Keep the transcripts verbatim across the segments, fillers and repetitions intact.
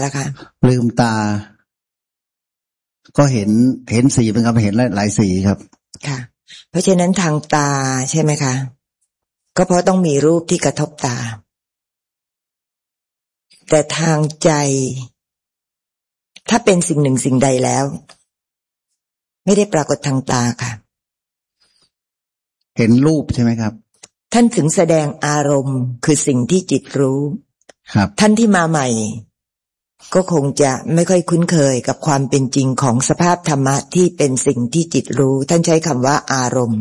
ล่ะคะลืมตาก็เห็นเห็นสีเป็นครับเห็นหลายสีครับค่ะเพราะฉะนั้นทางตาใช่ไหมคะก็เพราะต้องมีรูปที่กระทบตาแต่ทางใจถ้าเป็นสิ่งหนึ่งสิ่งใดแล้วไม่ได้ปรากฏทางตาค่ะเห็นรูปใช่ไหมครับท่านถึงแสดงอารมณ์คือสิ่งที่จิตรู้ครับท่านที่มาใหม่ก็คงจะไม่ค่อยคุ้นเคยกับความเป็นจริงของสภาพธรรมะที่เป็นสิ่งที่จิตรู้ท่านใช้คำว่าอารมณ์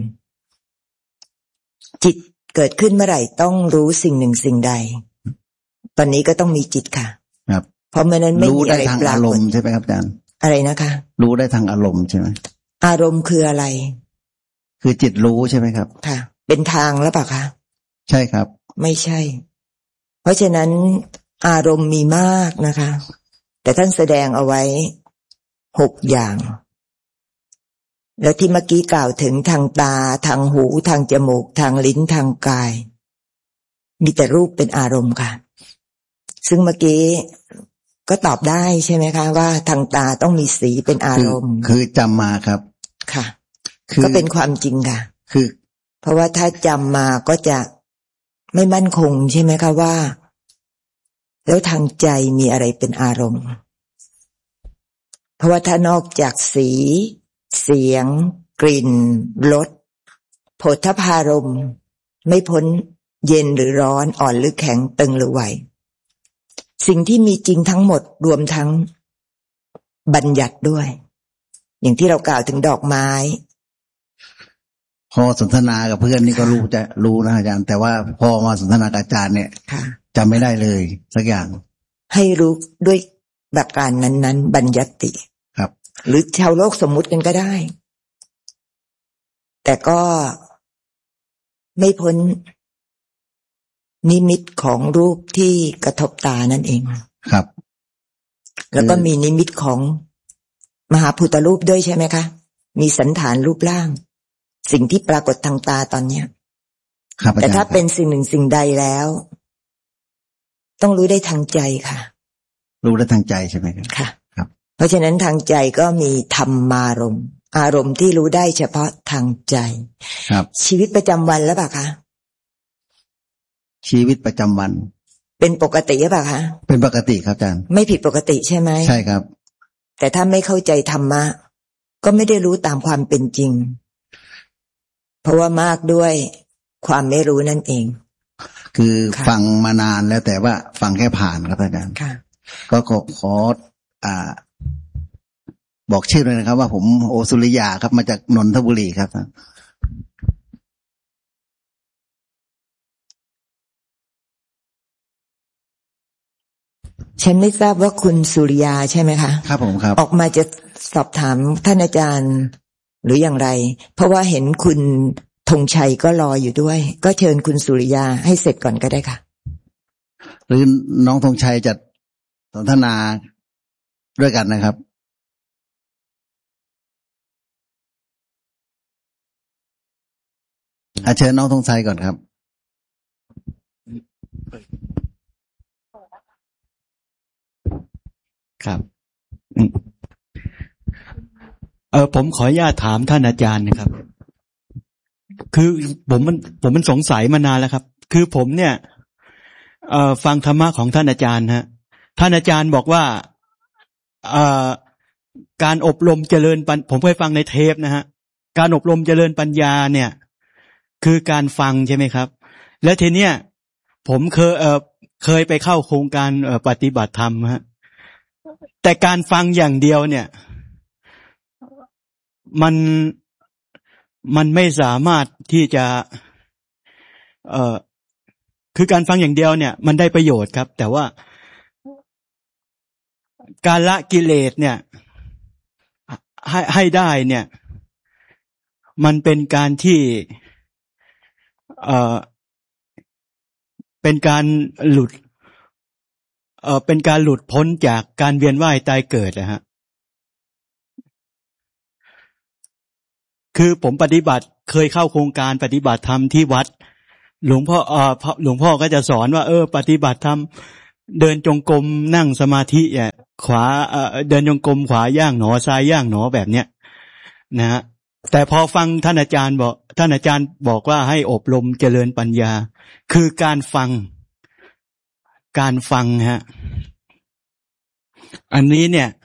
จิตเกิดขึ้นเมื่อไหร่ต้องรู้สิ่งหนึ่งสิ่งใดตอนนี้ก็ต้องมีจิตค่ะครับเพราะเมื่อนั้นไม่มีอะไรปรากฏรู้ได้ทางอารมณ์ใช่ไหมครับอาจารย์อะไรนะคะรู้ได้ทางอารมณ์ใช่ไหมอารมณ์คืออะไรคือจิตรู้ใช่ไหมครับค่ะเป็นทางแล้วเปล่าคะใช่ครับไม่ใช่เพราะฉะนั้นอารมณ์มีมากนะคะแต่ท่านแสดงเอาไว้หกอย่างแล้วที่เมื่อกี้กล่าวถึงทางตาทางหูทางจมูกทางลิ้นทางกายมีแต่รูปเป็นอารมณ์ค่ะซึ่งเมื่อกี้ก็ตอบได้ใช่ไหมคะว่าทางตาต้องมีสีเป็นอารมณ์คือจำมาครับค่ะก็เป็นความจริงค่ะคือเพราะว่าถ้าจำมาก็จะไม่มั่นคงใช่ไหมคะว่าแล้วทางใจมีอะไรเป็นอารมณ์เพราะว่าถ้านอกจากสีเสียงกลิ่นรสโผฏฐัพพารมณ์ไม่พ้นเย็นหรือร้อนอ่อนหรือแข็งตึงหรือไหวสิ่งที่มีจริงทั้งหมดรวมทั้งบัญญัติด้วยอย่างที่เรากล่าวถึงดอกไม้พอสนทนากับเพื่อนนี่ก็รู้จะรู้นะอาจารย์แต่ว่าพอมาสนทนากับอาจารย์เนี่ยจำไม่ได้เลยสักอย่างให้รู้ด้วยแบบการนั้นๆบัญญัติครับหรือชาวโลกสมมุติกันก็ได้แต่ก็ไม่พ้นนิมิตของรูปที่กระทบตานั่นเองครับแล้วก็มีนิมิตของมหาพุทธรูปด้วยใช่ไหมคะมีสันฐานรูปร่างสิ่งที่ปรากฏทางตาตอนเนี้ยแต่ถ้าเป็นสิ่งหนึ่งสิ่งใดแล้วต้องรู้ได้ทางใจค่ะรู้ได้ทางใจใช่ไหมครับค่ะครับเพราะฉะนั้นทางใจก็มีธรรมารมณ์อารมณ์ที่รู้ได้เฉพาะทางใจครับชีวิตประจำวันแล้วเปล่าคะชีวิตประจำวันเป็นปกติหรือเปล่าคะเป็นปกติครับอาจารย์ไม่ผิดปกติใช่ไหมใช่ครับแต่ถ้าไม่เข้าใจธรรมะก็ไม่ได้รู้ตามความเป็นจริงเพราะว่ามากด้วยความไม่รู้นั่นเองคือฟังมานานแล้วแต่ว่าฟังแค่ผ่านครับอาจารย์ก็ขอขออ่าบอกชื่อเลยนะครับว่าผมโอสุริยาครับมาจากนนทบุรีครับฉันไม่ทราบว่าคุณสุริยาใช่ไหมคะครับผมครับออกมาจะสอบถามท่านอาจารย์หรืออย่างไรเพราะว่าเห็นคุณธงชัยก็รออยู่ด้วยก็เชิญคุณสุริยาให้เสร็จก่อนก็ได้ค่ะหรือน้องธงชัยจะสนทนาด้วยกันนะครับอาเชิญน้องธงชัยก่อนครับครับเออผมขออนุญาตถามท่านอาจารย์นะครับคือผมมันผมมันสงสัยมานานแล้วครับคือผมเนี่ยเอ่อฟังธรรมะของท่านอาจารย์ฮะท่านอาจารย์บอกว่าเอ่อการอบรมเจริญปัญผมเคยฟังในเทปนะฮะการอบรมเจริญปัญญาเนี่ยคือการฟังใช่ไหมครับและทีเนี้ยผมเคยเอ่อเคยไปเข้าโครงการเอ่อปฏิบัติธรรมฮะแต่การฟังอย่างเดียวเนี่ยมันมันไม่สามารถที่จะเอ่อคือการฟังอย่างเดียวเนี่ยมันได้ประโยชน์ครับแต่ว่าการละกิเลสเนี่ยให้ให้ได้เนี่ยมันเป็นการที่เอ่อเป็นการหลุดเอ่อเป็นการหลุดพ้นจากการเวียนว่ายตายเกิดนะฮะคือผมปฏิบัติเคยเข้าโครงการปฏิบัติธรรมที่วัดหลวงพ่อเอ่อหลวงพ่อก็จะสอนว่าเออปฏิบัติธรรมเดินจงกรมนั่งสมาธิอ่ะขวาเอ่อเดินจงกรมขวาย่างหนอซ้ายย่างหนอแบบเนี้ยนะฮะแต่พอฟังท่านอาจารย์บอกท่านอาจารย์บอกว่าให้อบรมเจริญปัญญาคือการฟังการฟังฮะอันนี้เนี่ย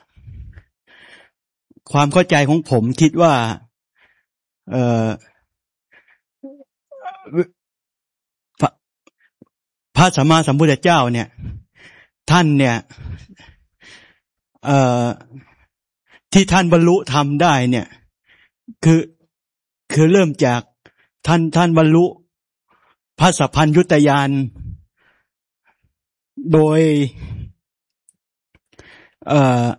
ความเข้าใจของผมคิดว่าเอ่อพระสัมมาสัมพุทธเจ้าเนี่ยท่านเนี่ยเอ่อที่ท่านบรรลุธรรมได้เนี่ยคือคือเริ่มจากท่านท่านบรรลุพระสัพพัญญุตญาณโดยเอ่อ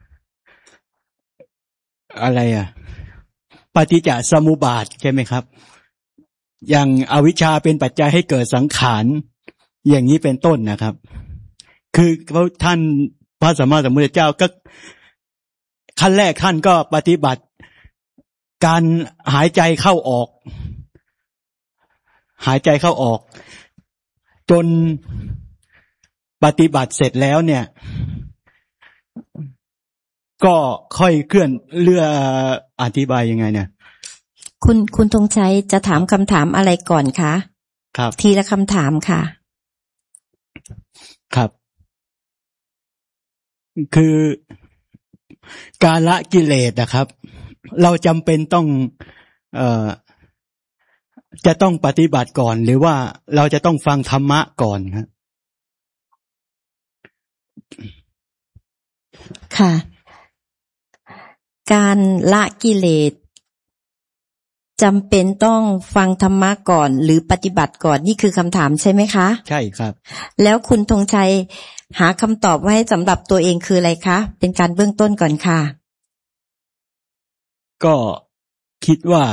อะไรอ่ะปฏิจจสมุปบาทใช่ไหมครับอย่างอวิชชาเป็นปัจจัยให้เกิดสังขารอย่างนี้เป็นต้นนะครับคือท่านพระสัมมาสัมพุทธเจ้าก็ขั้นแรกท่านก็ปฏิบัติการหายใจเข้าออกหายใจเข้าออกจนปฏิบัติเสร็จแล้วเนี่ยก็ค่อยเคลื่อนเรืออธิบายยังไงเนี่ยคุณคุณธงชัยจะถามคำถามอะไรก่อนคะครับทีละคำถามค่ะครับคือการละกิเลสนะครับเราจำเป็นต้องเอ่อจะต้องปฏิบัติก่อนหรือว่าเราจะต้องฟังธรรมะก่อนครับค่ะการละกิเลสจำเป็นต้องฟังธรรมะก่อนหรือปฏิบัติก่อนนี่คือคำถามใช่ไหมคะใช่ครับแล้วคุณธงชัยหาคำตอบไว้สำหรับตัวเองคืออะไรคะเป็นการเบื้องต้นก่อนค่ะก็คิดว่า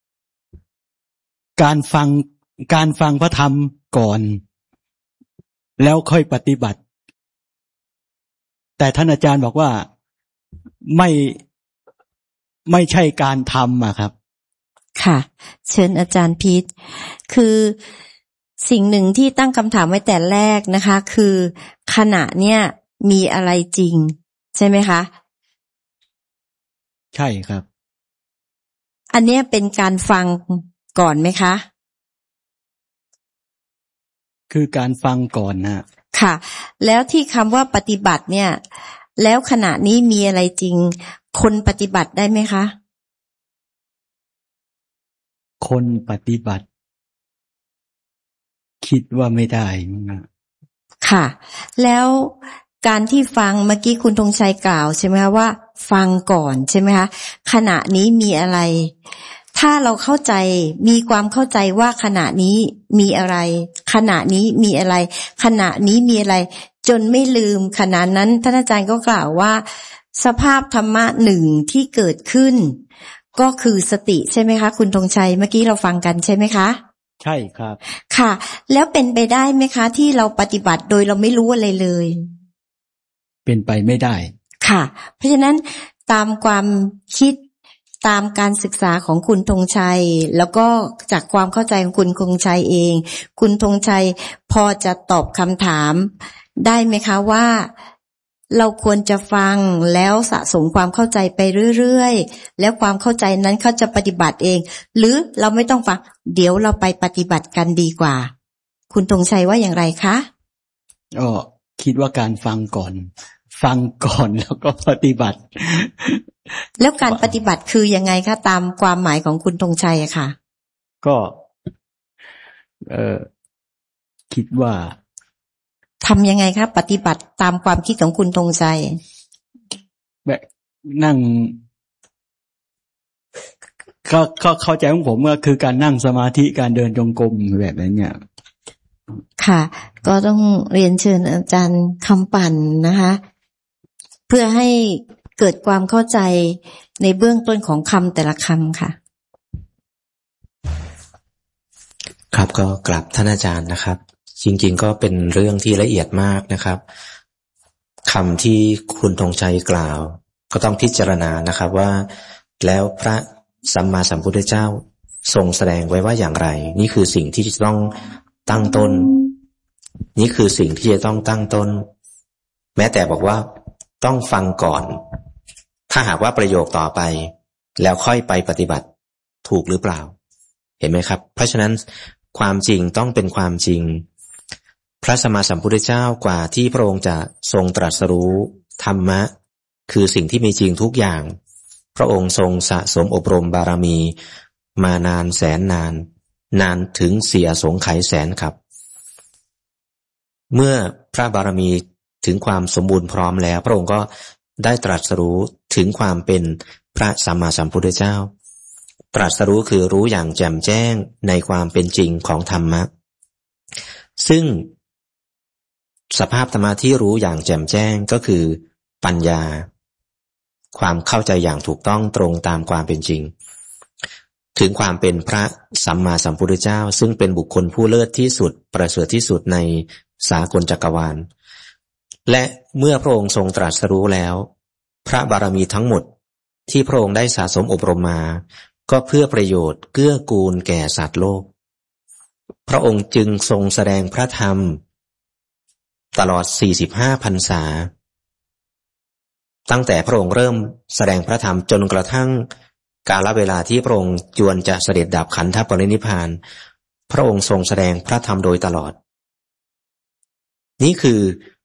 การฟังการฟังพระธรรมก่อนแล้วค่อยปฏิบัติแต่ท่านอาจารย์บอกว่าไม่ไม่ใช่การทำอะครับค่ะเชิญอาจารย์พีทคือสิ่งหนึ่งที่ตั้งคำถามไว้แต่แรกนะคะคือขณะเนี้ยมีอะไรจริงใช่ไหมคะใช่ครับอันเนี้ยเป็นการฟังก่อนไหมคะคือการฟังก่อนนะค่ะแล้วที่คำว่าปฏิบัติเนี่ยแล้วขณะนี้มีอะไรจริงคนปฏิบัติได้ไหมคะคนปฏิบัติคิดว่าไม่ได้นะค่ะแล้วการที่ฟังเมื่อกี้คุณธงชัยกล่าวใช่ไหมคะว่าฟังก่อนใช่ไหมคะขณะนี้มีอะไรถ้าเราเข้าใจมีความเข้าใจว่าขณะนี้มีอะไรขณะนี้มีอะไรขณะนี้มีอะไรจนไม่ลืมขณะนั้นท่านอาจารย์ก็กล่าวว่าสภาพธรรมะหนึ่งที่เกิดขึ้นก็คือสติใช่ไหมคะคุณธงชัยเมื่อกี้เราฟังกันใช่ไหมคะใช่ครับค่ะแล้วเป็นไปได้ไหมคะที่เราปฏิบัติโดยเราไม่รู้อะไรเลยเป็นไปไม่ได้ค่ะเพราะฉะนั้นตามความคิดตามการศึกษาของคุณธงชัยแล้วก็จากความเข้าใจของคุณธงชัยเองคุณธงชัยพอจะตอบคำถามได้ไหมคะว่าเราควรจะฟังแล้วสะสมความเข้าใจไปเรื่อยๆแล้วความเข้าใจนั้นเขาจะปฏิบัติเองหรือเราไม่ต้องฟังเดี๋ยวเราไปปฏิบัติกันดีกว่าคุณธงชัยว่าอย่างไรคะอ๋อคิดว่าการฟังก่อนฟังก่อนแล้วก็ปฏิบัติแล้วการปฏิบัติคือยังไงคะตามความหมายของคุณธงชัยอะค่ะก็เอ่อคิดว่าทำยังไงครับปฏิบัติตามความคิดของคุณธงชัยแบบนั่งก็ก็เข้าใจของผมว่าคือการนั่งสมาธิการเดินจงกรมแบบนั้นเนี่ยค่ะก็ต้องเรียนเชิญอาจารย์คำปั่นนะคะเพื่อให้เกิดความเข้าใจในเบื้องต้นของคำแต่ละคำค่ะครับก็กราบท่านอาจารย์นะครับจริงๆก็เป็นเรื่องที่ละเอียดมากนะครับคำที่คุณธงชัยกล่าวก็ต้องพิจารณานะครับว่าแล้วพระสัมมาสัมพุทธเจ้าทรงแสดงไว้ว่าอย่างไรนี่คือสิ่งที่จะต้องตั้งต้นนี่คือสิ่งที่จะต้องตั้งต้นแม้แต่บอกว่าต้องฟังก่อนถ้าหากว่าประโยคต่อไปแล้วค่อยไปปฏิบัติถูกหรือเปล่าเห็นไหมครับเพราะฉะนั้นความจริงต้องเป็นความจริงพระสัมมาสัมพุทธเจ้ากว่าที่พระองค์จะทรงตรัสรู้ธรรมะคือสิ่งที่มีจริงทุกอย่างพระองค์ทรงสะสมอบรมบารมีมานานแสนนานนานถึงเสียสงไขยแสนครับเมื่อพระบารมีถึงความสมบูรณ์พร้อมแล้วพระองค์ก็ได้ตรัสรู้ถึงความเป็นพระสัมมาสัมพุทธเจ้าตรัสรู้คือรู้อย่างแจ่มแจ้งในความเป็นจริงของธรรมะซึ่งสภาพธรรมะที่รู้อย่างแจ่มแจ้งก็คือปัญญาความเข้าใจอย่างถูกต้องตรงตามความเป็นจริงถึงความเป็นพระสัมมาสัมพุทธเจ้าซึ่งเป็นบุคคลผู้เลิศที่สุดประเสริฐที่สุดในสากลจักรวาลและเมื่อพระองค์ทรงตรัสรู้แล้วพระบารมีทั้งหมดที่พระองค์ได้สะสมอบรมมาก็เพื่อประโยชน์เกื้อกูลแก่สัตว์โลกพระองค์จึงทรงแสดงพระธรรมตลอดสี่สิบห้าพรรษาตั้งแต่พระองค์เริ่มแสดงพระธรรมจนกระทั่งกาลเวลาที่พระองค์จวนจะเสด็จดับขันธปรินิพพานพระองค์ทรงแสดงพระธรรมโดยตลอดนี่คือ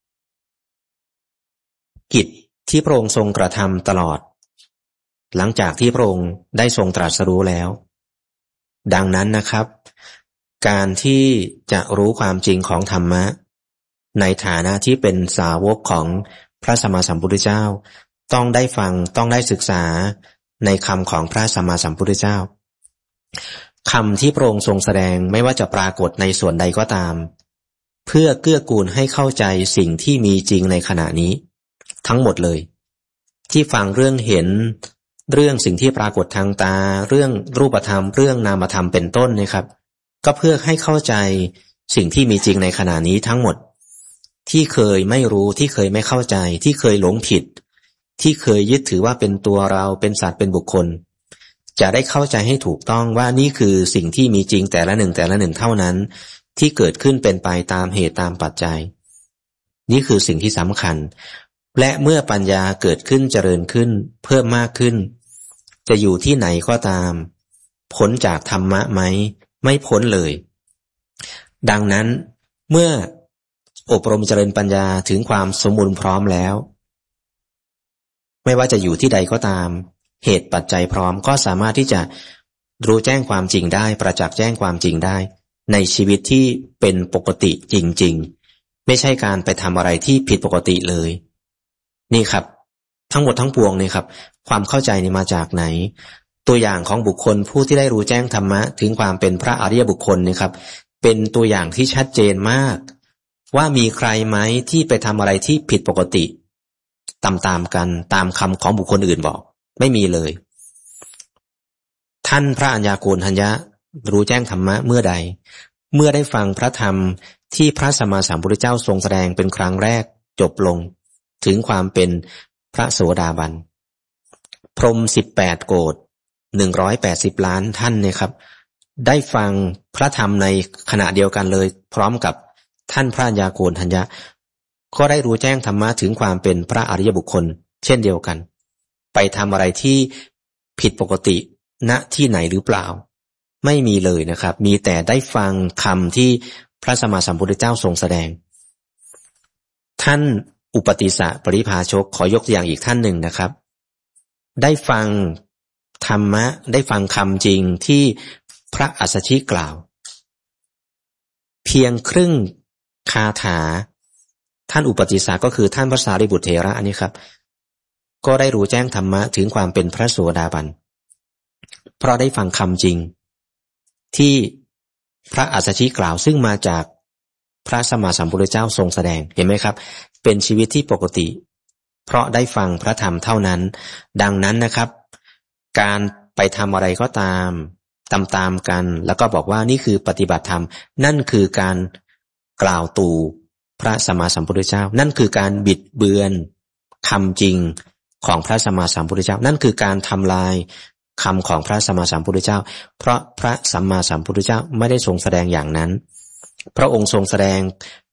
กิจที่พระองค์ทรงกระทำตลอดหลังจากที่พระองค์ได้ทรงตรัสรู้แล้วดังนั้นนะครับการที่จะรู้ความจริงของธรรมะในฐานะที่เป็นสาวกของพระสัมมาสัมพุทธเจ้าต้องได้ฟังต้องได้ศึกษาในคำของพระสัมมาสัมพุทธเจ้าคำที่พระองค์ทรงแสดงไม่ว่าจะปรากฏในส่วนใดก็ตามเพื่อเกื้อกูลให้เข้าใจสิ่งที่มีจริงในขณะนี้ทั้งหมดเลยที่ฟังเรื่องเห็นเรื่องสิ่งที่ปรากฏทางตาเรื่องรูปธรรมเรื่องนามธรรมเป็นต้นนะครับก็เพื่อให้เข้าใจสิ่งที่มีจริงในขณะนี้ทั้งหมดที่เคยไม่รู้ที่เคยไม่เข้าใจที่เคยหลงผิดที่เคยยึดถือว่าเป็นตัวเราเป็นสัตว์เป็นบุคคลจะได้เข้าใจให้ถูกต้องว่านี่คือสิ่งที่มีจริงแต่ละหนึ่งแต่ละหนึ่งเท่านั้นที่เกิดขึ้นเป็นไปตามเหตุตามปัจจัยนี่คือสิ่งที่สำคัญและเมื่อปัญญาเกิดขึ้นเจริญขึ้นเพิ่มมากขึ้นจะอยู่ที่ไหนก็ตามพ้นจากธรรมะไหมไม่พ้นเลยดังนั้นเมื่ออบรมเจริญปัญญาถึงความสมบูรณ์พร้อมแล้วไม่ว่าจะอยู่ที่ใดก็ตามเหตุปัจจัยพร้อมก็สามารถที่จะรู้แจ้งความจริงได้ประจักษ์แจ้งความจริงได้ในชีวิตที่เป็นปกติจริงๆไม่ใช่การไปทำอะไรที่ผิดปกติเลยนี่ครับทั้งหมดทั้งปวงนี่ครับความเข้าใจนี่มาจากไหนตัวอย่างของบุคคลผู้ที่ได้รู้แจ้งธรรมะถึงความเป็นพระอริยบุคคลนี่ครับเป็นตัวอย่างที่ชัดเจนมากว่ามีใครไหมที่ไปทำอะไรที่ผิดปกติตามๆกันตามคำของบุคคลอื่นบอกไม่มีเลยท่านพระอัญญาโกณฑัญญะรู้แจ้งธรรมะเมื่อใดเมื่อได้ฟังพระธรรมที่พระสัมมาสัมพุทธเจ้าทรงแสดงเป็นครั้งแรกจบลงถึงความเป็นพระโสดาบันพรหมสิบแปดโกฏหนึ่งร้อยแปดสิบล้านท่านเนี่ยครับได้ฟังพระธรรมในขณะเดียวกันเลยพร้อมกับท่านพระอัญญาโกณฑัญญะก็ได้รู้แจ้งธรรมะถึงความเป็นพระอริยบุคคลเช่นเดียวกันไปทำอะไรที่ผิดปกติณที่ไหนหรือเปล่าไม่มีเลยนะครับมีแต่ได้ฟังคำที่พระสัมมาสัมพุทธเจ้าทรงแสดงท่านอุปติสสะปริภาชกขอยกตัวอย่างอีกท่านหนึ่งนะครับได้ฟังธรรมะได้ฟังคำจริงที่พระอัสสชิกล่าวเพียงครึ่งคาถาท่านอุปติสสะก็คือท่านพระสารีบุตรเถระอันนี้ครับก็ได้รู้แจ้งธรรมะถึงความเป็นพระโสดาบันเพราะได้ฟังคำจริงที่พระอัสสชิกล่าวซึ่งมาจากพระสัมมาสัมพุทธเจ้าทรงแสดงเห็นไหมครับเป็นชีวิตที่ปกติเพราะได้ฟังพระธรรมเท่านั้นดังนั้นนะครับการไปทำอะไรก็ตามตามๆกันแล้วก็บอกว่านี่คือปฏิบัติธรรมนั่นคือการกล่าวตู่พระสัมมาสัมพุทธเจ้านั่นคือการบิดเบือนคำจริงของพระสัมมาสัมพุทธเจ้านั่นคือการทำลายคำของพระสัมมาสัมพุทธเจ้าเพราะพระสัมมาสัมพุทธเจ้าไม่ได้ทรงแสดงอย่างนั้นพระองค์ทรงแสดง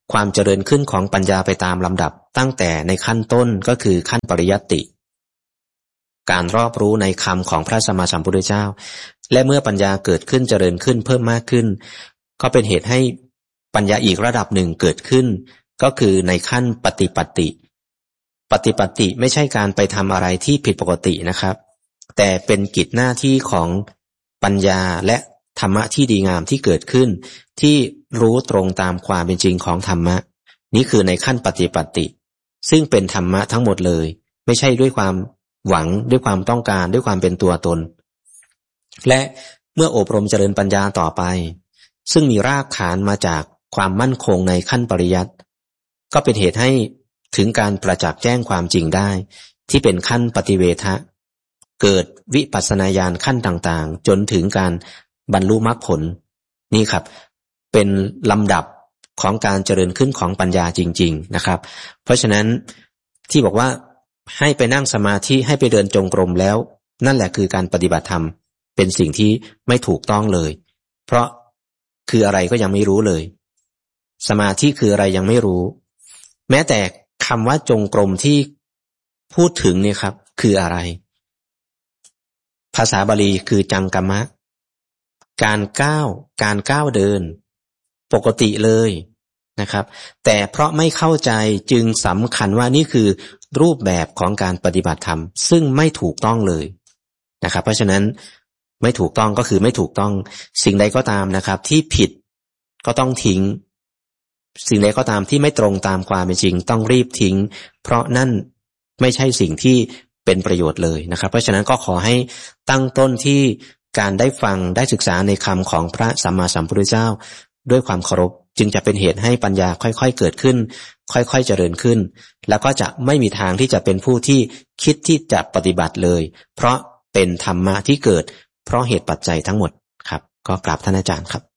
ความเจริญขึ้นของปัญญาไปตามลำดับตั้งแต่ในขั้นต้นก็คือขั้นปริยัติการรอบรู้ในคำของพระสัมมาสัมพุทธเจ้าและเมื่อปัญญาเกิดขึ้นเจริญขึ้นเพิ่มมากขึ้นก็เป็นเหตุให้ปัญญาอีกระดับหนึ่งเกิดขึ้นก็คือในขั้นปฏิปัติปฏิปัติไม่ใช่การไปทำอะไรที่ผิดปกตินะครับแต่เป็นกิจหน้าที่ของปัญญาและธรรมะที่ดีงามที่เกิดขึ้นที่รู้ตรงตามความเป็นจริงของธรรมะนี่คือในขั้นปฏิปัติซึ่งเป็นธรรมะทั้งหมดเลยไม่ใช่ด้วยความหวังด้วยความต้องการด้วยความเป็นตัวตนและเมื่ออบรมเจริญปัญญาต่อไปซึ่งมีรากฐานมาจากความมั่นคงในขั้นปริยัติก็เป็นเหตุให้ถึงการประจักษ์แจ้งความจริงได้ที่เป็นขั้นปฏิเวทะเกิดวิปัสสนาญาณขั้นต่างๆจนถึงการบรรลุมรรคผลนี่ครับเป็นลำดับของการเจริญขึ้นของปัญญาจริงๆนะครับเพราะฉะนั้นที่บอกว่าให้ไปนั่งสมาธิให้ไปเดินจงกรมแล้วนั่นแหละคือการปฏิบัติธรรมเป็นสิ่งที่ไม่ถูกต้องเลยเพราะคืออะไรก็ยังไม่รู้เลยสมาธิคืออะไรยังไม่รู้แม้แต่คำว่าจงกรมที่พูดถึงเนี่ยครับคืออะไรภาษาบาลีคือจังกัมมะการก้าวการก้าวเดินปกติเลยนะครับแต่เพราะไม่เข้าใจจึงสำคัญว่านี่คือรูปแบบของการปฏิบัติธรรมซึ่งไม่ถูกต้องเลยนะครับเพราะฉะนั้นไม่ถูกต้องก็คือไม่ถูกต้องสิ่งใดก็ตามนะครับที่ผิดก็ต้องทิ้งสิ่งใดก็ตามที่ไม่ตรงตามความเป็นจริงต้องรีบทิ้งเพราะนั่นไม่ใช่สิ่งที่เป็นประโยชน์เลยนะครับเพราะฉะนั้นก็ขอให้ตั้งต้นที่การได้ฟังได้ศึกษาในคำของพระสัมมาสัมพุทธเจ้าด้วยความเคารพจึงจะเป็นเหตุให้ปัญญาค่อยๆเกิดขึ้นค่อยๆเจริญขึ้นแล้วก็จะไม่มีทางที่จะเป็นผู้ที่คิดที่จะปฏิบัติเลยเพราะเป็นธรรมะที่เกิดเพราะเหตุปัจจัยทั้งหมดครับก็กราบท่านอาจารย์ครับ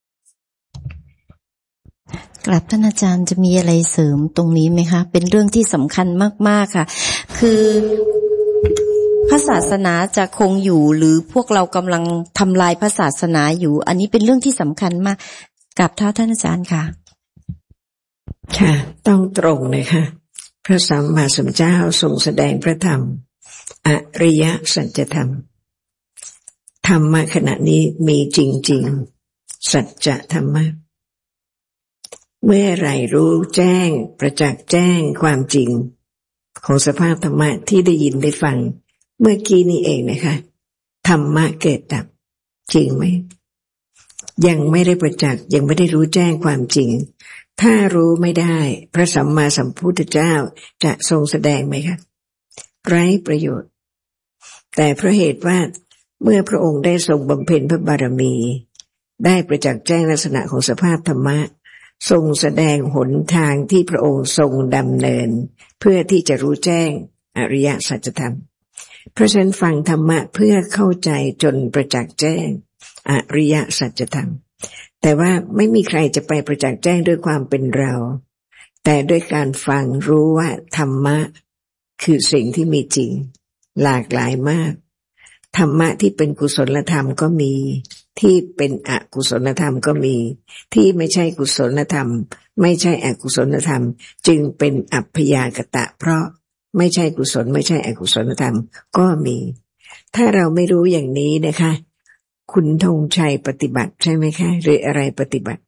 กราบท่านอาจารย์จะมีอะไรเสริมตรงนี้ไหมคะเป็นเรื่องที่สำคัญมากๆค่ะคือพระศาสนาจะคงอยู่หรือพวกเรากำลังทำลายพระศาสนาอยู่อันนี้เป็นเรื่องที่สำคัญมากกราบเท้าท่านอาจารย์ค่ะค่ะต้องตรงเลยค่ะพระสัมมาสัมพุทธเจ้าทรงแสดงพระธรรมอริยสัจธรรมธรรมะขณะนี้มีจริงๆสัจธรรมะเมื่อไหร่รู้แจ้งประจักษ์แจ้งความจริงของสภาพธรรมะที่ได้ยินได้ฟังเมื่อกี้นี้เองนะคะธรรมะเกิดดับจริงไหมยังไม่ได้ประจักษ์ยังไม่ได้รู้แจ้งความจริงถ้ารู้ไม่ได้พระสัมมาสัมพุทธเจ้าจะทรงแสดงไหมคะไร้ประโยชน์แต่เพราะเหตุว่าเมื่อพระองค์ได้ทรงบำเพ็ญพระบารมีได้ประจักษ์แจ้งลักษณะของสภาพธรรมะทรงแสดงหนทางที่พระองค์ทรงดำเนินเพื่อที่จะรู้แจ้งอริยสัจธรรมเพราะฉะนั้นฟังธรรมะเพื่อเข้าใจจนประจักษ์แจ้งอริยสัจธรรมแต่ว่าไม่มีใครจะไปประจักษ์แจ้งด้วยความเป็นเราแต่ด้วยการฟังรู้ว่าธรรมะคือสิ่งที่มีจริงหลากหลายมากธรรมะที่เป็นกุศลธรรมก็มีที่เป็นอกุศลธรรมก็มีที่ไม่ใช่กุศลธรรมไม่ใช่อกุศลธรรมจึงเป็นอัพพยากตะเพราะไม่ใช่กุศลไม่ใช่อกุศลธรรมก็มีถ้าเราไม่รู้อย่างนี้นะคะคุณธงชัยปฏิบัติใช่ไหมคะหรืออะไรปฏิบัติ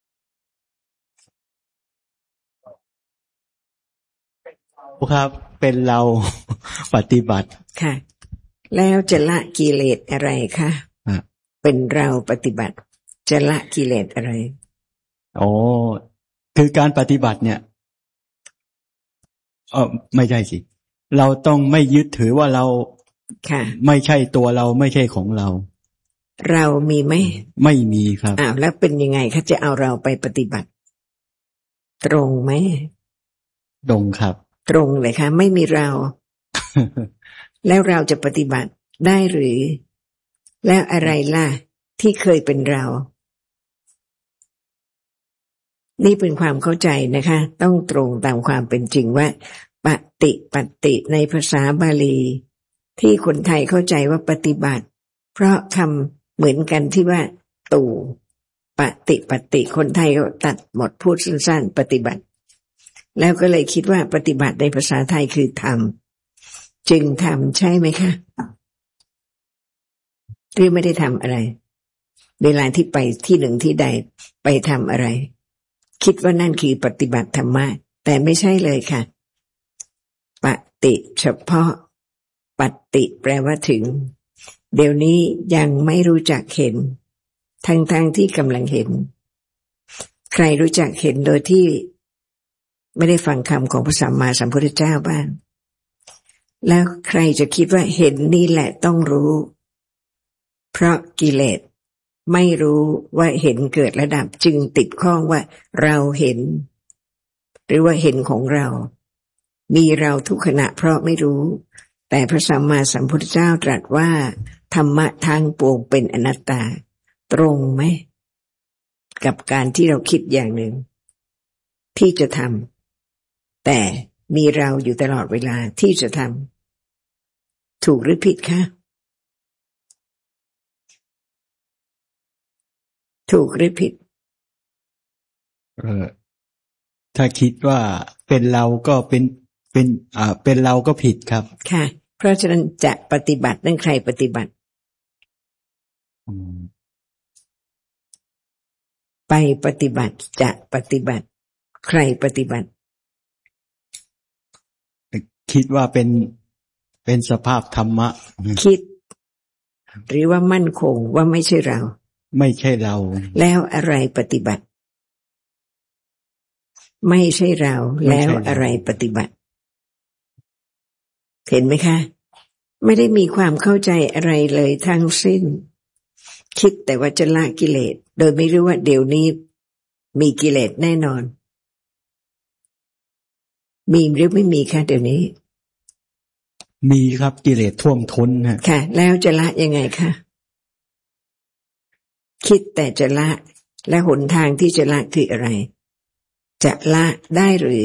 ครับเป็นเราปฏิบัติค่ะแล้วจะละกิเลสอะไรคะเป็นเราปฏิบัติจะละกิเลสอะไรอ๋อคือการปฏิบัติเนี่ยเออไม่ใช่สิเราต้องไม่ยึดถือว่าเราค่ะไม่ใช่ตัวเราไม่ใช่ของเราเรามีไหมไม่มีครับอ้าวแล้วเป็นยังไงคะจะเอาเราไปปฏิบัติตรงไหมตรงครับตรงเลยค่ะไม่มีเรา แล้วเราจะปฏิบัติได้หรือแล้วอะไรล่ะที่เคยเป็นเรานี่เป็นความเข้าใจนะคะต้องตรงตามความเป็นจริงว่าปฏิปัติในภาษาบาลีที่คนไทยเข้าใจว่าปฏิบัติเพราะคำเหมือนกันที่ว่าตู่ปฏิปฏิคนไทยก็ตัดหมดพูดสั้นๆปฏิบัติแล้วก็เลยคิดว่าปฏิบัติในภาษาไทยคือทำจึงทำใช่ไหมคะหรือไม่ได้ทำอะไรเวลาที่ไปที่หนึ่งที่ใดไปทำอะไรคิดว่านั่นคือปฏิบัติธรรมะแต่ไม่ใช่เลยค่ะปฏิเฉพาะปฏิแปลว่าถึงเดี๋ยวนี้ยังไม่รู้จักเห็นทั้งๆ ท, ที่กำลังเห็นใครรู้จักเห็นโดยที่ไม่ได้ฟังคำของพระสัมมาสัมพุทธเจ้าบ้างแล้วใครจะคิดว่าเห็นนี่แหละต้องรู้เพราะกิเลสไม่รู้ว่าเห็นเกิดระดับจึงติดข้องว่าเราเห็นหรือว่าเห็นของเรามีเราทุกขณะเพราะไม่รู้แต่พระสัมมาสัมพุทธเจ้าตรัสว่าธรรมะทางปวงเป็นอนัตตาตรงไหมกับการที่เราคิดอย่างหนึ่งที่จะทำแต่มีเราอยู่ตลอดเวลาที่จะทำถูกหรือผิดคะถูกหรือผิดเออถ้าคิดว่าเป็นเราก็เป็นเป็นอ่าเป็นเราก็ผิดครับค่ะเพราะฉะนั้นจะปฏิบัตินั่นใครปฏิบัติไปปฏิบัติจะปฏิบัติใครปฏิบัติคิดว่าเป็นเป็นสภาพธรรมะคิดหรือว่ามั่นคงว่าไม่ใช่เราไม่ใช่เราแล้วอะไรปฏิบัติไม่ใช่เราแล้วอะไรปฏิบัติเห็นไหมคะไม่ได้มีความเข้าใจอะไรเลยทั้งสิ้นคิดแต่ว่าจะละกิเลสโดยไม่รู้ว่าเดี๋ยวนี้มีกิเลสแน่นอนมีหรือไม่มีคะเดี๋ยวนี้มีครับกิเลสท่วมท้นฮะค่ะแล้วจะละยังไงคะคิดแต่จะละและหนทางที่จะละคืออะไรจะละได้หรือ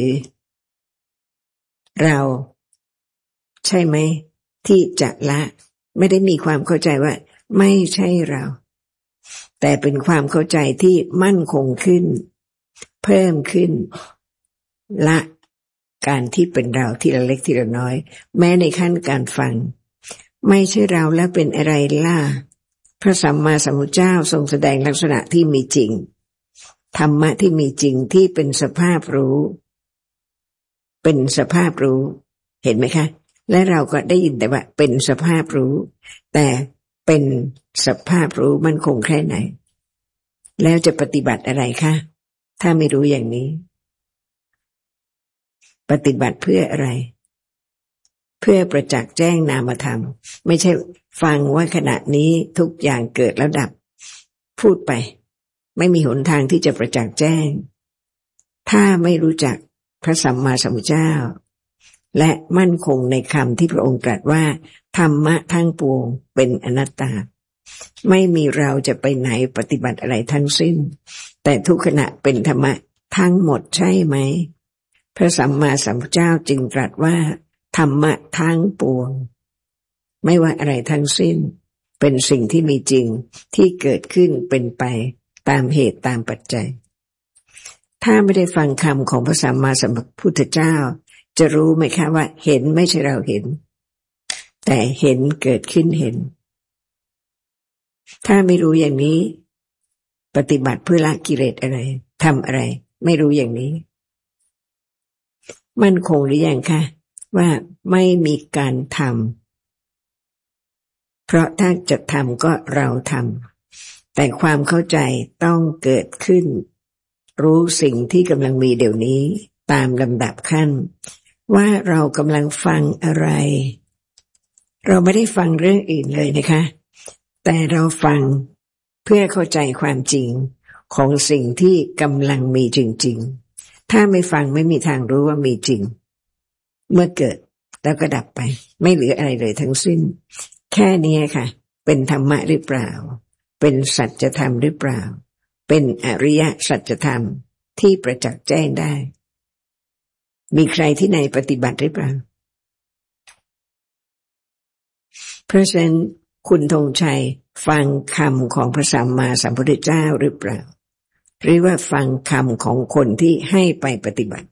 เราใช่ไหมที่จะละไม่ได้มีความเข้าใจว่าไม่ใช่เราแต่เป็นความเข้าใจที่มั่นคงขึ้นเพิ่มขึ้นละการที่เป็นเราทีละเล็กทีละน้อยแม้ในขั้นการฟังไม่ใช่เราแล้วเป็นอะไรล่ะพระสัมมาสัมพุทธเจ้าทรงแสดงลักษณะที่มีจริงธรรมะที่มีจริงที่เป็นสภาพรู้เป็นสภาพรู้เห็นไหมคะและเราก็ได้ยินแต่ว่าเป็นสภาพรู้แต่เป็นสภาพรู้มั่นคงแค่ไหนแล้วจะปฏิบัติอะไรคะถ้าไม่รู้อย่างนี้ปฏิบัติเพื่ออะไรเพื่อประจักษ์แจ้งนามธรรมไม่ใช่ฟังว่าขณะนี้ทุกอย่างเกิดแล้วดับพูดไปไม่มีหนทางที่จะประจักษ์แจ้งถ้าไม่รู้จักพระสัมมาสัมพุทธเจ้าและมั่นคงในคำที่พระองค์ตรัสว่าธรรมะทั้งปวงเป็นอนัตตาไม่มีเราจะไปไหนปฏิบัติอะไรทั้งสิ้นแต่ทุกขณะเป็นธรรมะทั้งหมดใช่ไหมพระสัมมาสัมพุทธเจ้าจึงตรัสว่าธรรมะทั้งปวงไม่ว่าอะไรทั้งสิ้นเป็นสิ่งที่มีจริงที่เกิดขึ้นเป็นไปตามเหตุตามปัจจัยถ้าไม่ได้ฟังคำของพระสัมมาสัมพุทธเจ้าจะรู้ไหมคะว่าเห็นไม่ใช่เราเห็นแต่เห็นเกิดขึ้นเห็นถ้าไม่รู้อย่างนี้ปฏิบัติเพื่อละกิเลสอะไรทำอะไรไม่รู้อย่างนี้มั่นคงหรือยังคะว่าไม่มีการทำเพราะถ้าจะทำก็เราทำแต่ความเข้าใจต้องเกิดขึ้นรู้สิ่งที่กำลังมีเดี๋ยวนี้ตามลำดับขั้นว่าเรากำลังฟังอะไรเราไม่ได้ฟังเรื่องอื่นเลยนะคะแต่เราฟังเพื่อเข้าใจความจริงของสิ่งที่กำลังมีจริงๆถ้าไม่ฟังไม่มีทางรู้ว่ามีจริงเมื่อเกิดแล้วก็ดับไปไม่เหลืออะไรเลยทั้งสิ้นแค่นี้ค่ะเป็นธรรมะหรือเปล่าเป็นสัจธรรมหรือเปล่าเป็นอริยสัจธรรมที่ประจักษ์แจ้งได้มีใครที่ไหนปฏิบัติหรือเปล่าเพราะฉะนั้นคุณธงชัยฟังคำของพระสัมมาสัมพุทธเจ้าหรือเปล่าหรือว่าฟังคำของคนที่ให้ไปปฏิบัติ